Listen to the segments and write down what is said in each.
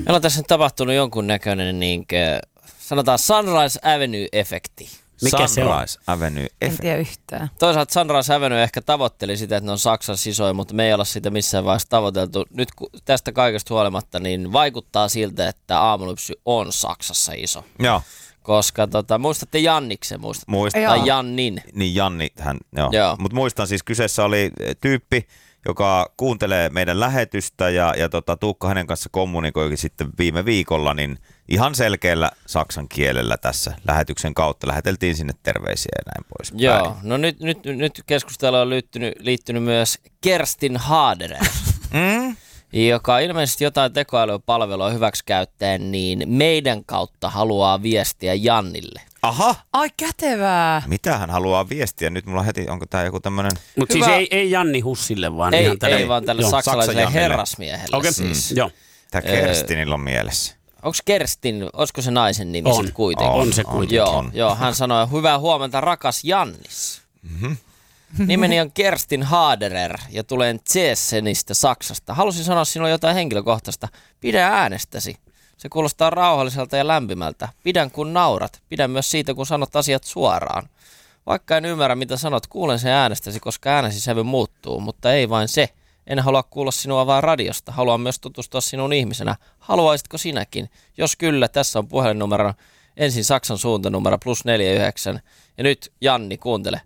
Meillä on tässä nyt tapahtunut jonkunnäköinen sanotaan Sunrise Avenue-efekti. Mikä se on? Sunrise Avenue En tiedä yhtään. Toisaalta Sunrise Avenue ehkä tavoitteli sitä, että ne on Saksan sisoja, mutta me ei olla sitä missään vaiheessa tavoiteltu. Nyt tästä kaikesta huolimatta, niin vaikuttaa siltä, että Aamulypsy on Saksassa iso. Joo. Koska muistatte Janniksen, tai Jannin. Niin Janni, Joo. Mutta muistan siis, kyseessä oli tyyppi, joka kuuntelee meidän lähetystä ja Tuukka hänen kanssa kommunikoikin sitten viime viikolla, niin ihan selkeällä saksan kielellä tässä lähetyksen kautta läheteltiin sinne terveisiä ja näin pois. Joo, no nyt keskusteluun on liittynyt myös Kerstin Haderer, joka ilmeisesti jotain tekoälypalvelua hyväksikäyttäen niin meidän kautta haluaa viestiä Jannille. Aha! Ai kätevää! Mitä hän haluaa viestiä? Nyt mulla heti, onko tää joku tämmönen... Mutta siis ei Janni Hussille, vaan ihan tälle... Ei vaan tälle saksalaiselle herrasmiehelle. Okei, joo. Tää Kerstinillä on mielessä. Onko Kerstin, olisiko se naisen nimi sitten kuitenkin? On se kuitenkin. Joo, hän sanoi, hyvää huomenta rakas Jannis. Nimeni on Kerstin Haderer ja tulen Zessenistä Saksasta. Halusin sanoa sinulle jotain henkilökohtaista. Pidä äänestäsi. Se kuulostaa rauhalliselta ja lämpimältä. Pidän kun naurat. Pidän myös siitä, kun sanot asiat suoraan. Vaikka en ymmärrä, mitä sanot, kuulen sen äänestäsi, koska äänesi sävy muuttuu, mutta ei vain se. En halua kuulla sinua vain radiosta. Haluan myös tutustua sinun ihmisenä. Haluaisitko sinäkin? Jos kyllä, tässä on puhelinnumero. Ensin Saksan suuntanumero +49. Ja nyt Janni, kuuntele.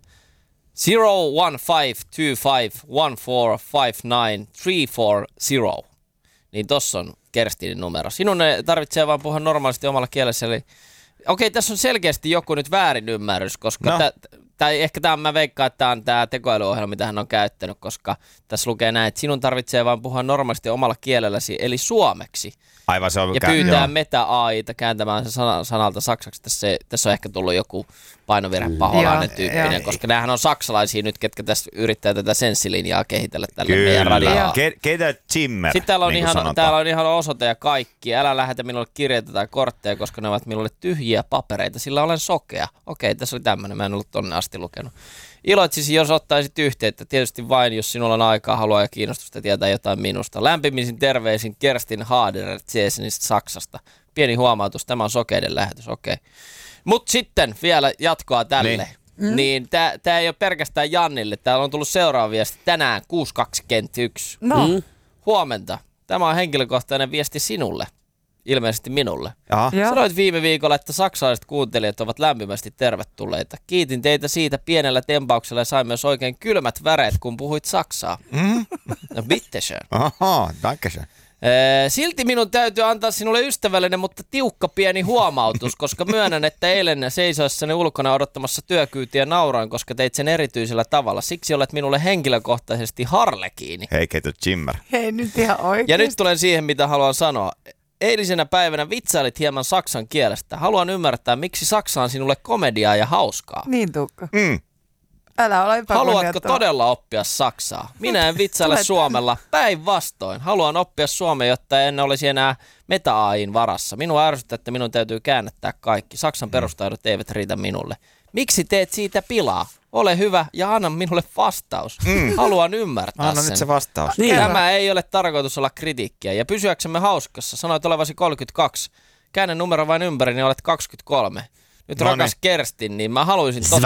01525145934. Niin tossa on Kerstinin numero. Sinun tarvitsee vaan puhua normaalisti omalla kielessä. Okei, tässä on selkeästi joku nyt väärinymmärrys, koska tai ehkä mä veikkaan, että tämä on tämä tekoälyohjelma, mitä hän on käyttänyt, koska tässä lukee näin, että sinun tarvitsee vaan puhua normaalisti omalla kielelläsi, eli suomeksi. Aivan, se on ja pyytää Meta-AIta kääntämään sen sanalta saksaksi. Tässä on ehkä tullut joku painovirhe paholainen tyyppinen, koska näähän on saksalaisia nyt, ketkä tässä yrittää tätä senssilinjaa kehitellä tälle meidän radioon. Keitä Zimmer, sitten täällä on ihan osoite ja kaikki. Älä lähetä minulle kirjeitä tai kortteja, koska ne ovat minulle tyhjiä papereita, sillä olen sokea. Okei, tässä oli tämmöinen, mä en ollut tonne asti lukenut. Iloitsisin, jos ottaisit yhteyttä, tietysti vain, jos sinulla on aikaa, haluaa ja kiinnostusta tietää jotain minusta. Lämpimisin terveisin Kerstin Haderer Zessenistä Saksasta. Pieni huomautus, tämä on sokeiden lähetys, okei. Mutta sitten vielä jatkoa tälle. Niin tämä ei ole pelkästään Jannille, täällä on tullut seuraava viesti tänään 6.21. No. Huomenta, tämä on henkilökohtainen viesti sinulle. Ilmeisesti minulle. Aha. Sanoit viime viikolla, että saksalaiset kuuntelijat ovat lämpimästi tervetulleita. Kiitin teitä siitä pienellä tempauksella ja sain myös oikein kylmät väreet, kun puhuit saksaa. No bitteschön. Aha, dankeschön. Silti minun täytyy antaa sinulle ystävällinen, mutta tiukka pieni huomautus, koska myönnän, että eilen seisoessani ulkona odottamassa työkyytiä nauroin, koska teit sen erityisellä tavalla. Siksi olet minulle henkilökohtaisesti harlekiini. Hei, keitä Zimmer. Hei, nyt ihan oikeasti. Ja nyt tulen siihen, mitä haluan sanoa. Eilisenä päivänä vitsailit hieman saksan kielestä. Haluan ymmärtää, miksi saksa on sinulle komediaa ja hauskaa. Niin, Tuukka. Älä ole Haluatko todella oppia saksaa? Minä en vitsaile suomella. Päinvastoin. Haluan oppia suomea, jotta en olisi enää Meta-AIin varassa. Minua ärsyttää, että minun täytyy käännättää kaikki. Saksan perustaidot eivät riitä minulle. Miksi teet siitä pilaa? Ole hyvä ja anna minulle vastaus. Haluan ymmärtää Anna sen. nyt se vastaus. Tämä ei ole tarkoitus olla kritiikkiä. Ja pysyäksemme hauskassa, sanoit olevasi 32. Käännän numero vain ympäri, niin olet 23. Nyt rakas Kerstin, niin mä haluaisin totta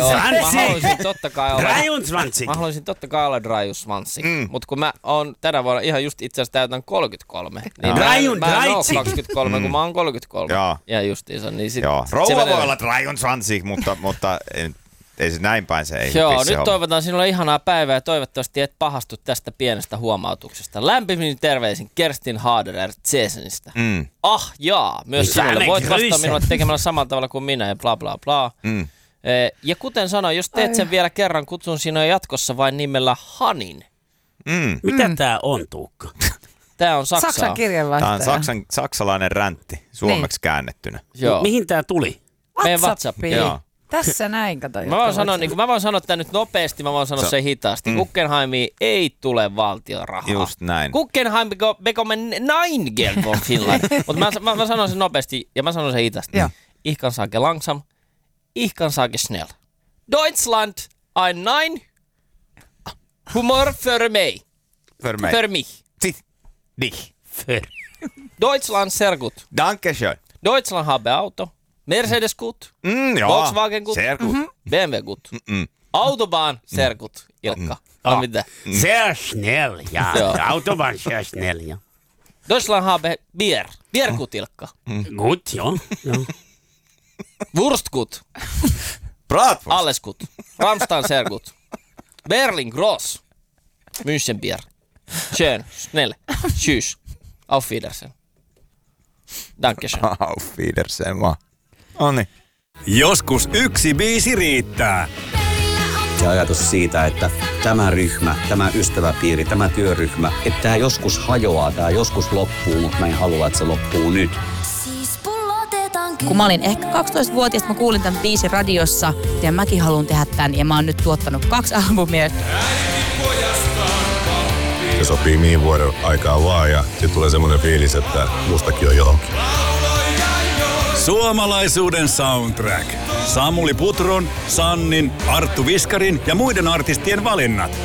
kai olla Drajusvanssi. Mutta kun mä oon tänä vuonna ihan just itse asiassa täytän 33. Niin mä en oo 23, kun mä oon 33. Ja justiinsa. Niin sit rouva voi olla Drajusvanssi, mutta ei se näin päin se ei. Joo, nyt toivotan sinulle ihanaa päivää ja toivottavasti et pahastu tästä pienestä huomautuksesta. Lämpimin terveisin Kerstin Haderer Zessenistä. Myös sinulle. Voit vastata minulle tekemällä samalla tavalla kuin minä ja bla bla bla. Ja kuten sanoin, jos teet sen vielä kerran, kutsun sinua jatkossa vain nimellä Hanin. Mitä tää on, Tuukka? Tää on Saksaa. Saksan kirjeenvaihtaja. Tää on saksalainen räntti, suomeksi käännettynä. Joo. Mihin tää tuli? Meidän WhatsAppiin. Joo. Tässä näin, kato. Mä voin sanoa tämän nyt nopeasti, mä voin sanoa sen hitaasti. Guggenheimiin ei tule valtion rahaa. Just näin. Guggenheim bekommen nein Geld von Finland. Mutta mä sanon sen nopeasti ja mä sanon sen hitaasti. Ich kann sagen langsam, ich kann sagen schnell. Deutschland ein Nein, Humor für mich. För mig. Für mich. Dich. Deutschland sehr gut. Dankeschön. Deutschland habe Auto. Mercedes gut. Ja, Volkswagen gut. sehr gut. BMW gut. Autobahn sehr gut. Ilkka. Ah, mitä? Sehr schnell, ja. Ja. Autobahn sehr schnell, ja. Deutschland habe Bier. Bier gut, Ilkka. Gut, ja. ja. Wurst gut. Bratwurst. Alles gut. Rammstein sehr gut. Berlin groß. München Bier. Schön. Schnell. Tschüss. Auf Wiedersehen. Dankeschön. Auf Wiedersehen vaan. Noniin. Joskus yksi biisi riittää. Se ajatus siitä, että tämä ryhmä, tämä ystäväpiiri, tämä työryhmä, että tämä joskus hajoaa, tämä joskus loppuu, mutta mä en halua, että se loppuu nyt. Kun mä olin ehkä 12-vuotias, mä kuulin tämän biisin radiossa ja mäkin haluan tehdä tämän ja mä oon nyt tuottanut 2 albumia. Se sopii mihin vuoden aikaa vaan ja sitten tulee semmoinen fiilis, että mustakin on johonkin. Suomalaisuuden soundtrack. Samuli Putron, Sannin, Arttu Viskarin ja muiden artistien valinnat.